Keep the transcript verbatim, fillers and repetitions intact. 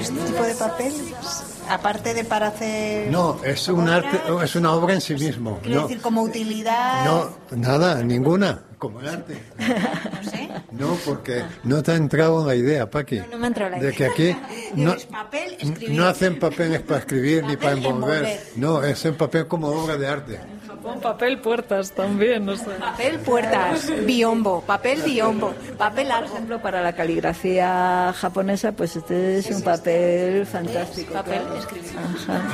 este tipo de papel, aparte de para hacer... No, es un arte, es una obra en sí mismo. Quiero No, decir, como utilidad... no, nada, ninguna, como el arte. No sé. No, porque no te ha entrado la idea, Paqui. No, no me ha entrado la de idea. que aquí no, Tienes papel, escribir. no hacen papeles para escribir ni para Papel y envolver. envolver. No, es en papel como obra de arte. Con papel puertas también, no sé. Papel, puertas, biombo, papel, biombo, papel Por algo. ejemplo, para la caligrafía japonesa, pues este es un papel fantástico. Papel, claro. escribir. Ajá.